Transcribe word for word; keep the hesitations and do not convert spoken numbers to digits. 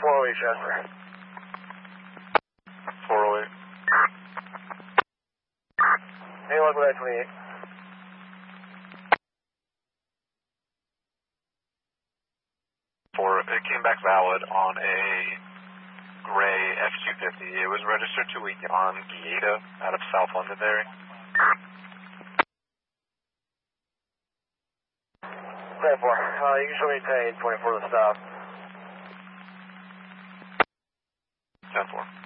four oh eight transfer. four oh eight. Hey, one nine twenty-eight. For, it came back valid on a gray F two fifty. It was registered to a Jan Gieda out of South Londonderry. ten four. Uh, you can show me ten twenty-four to stop. ten four.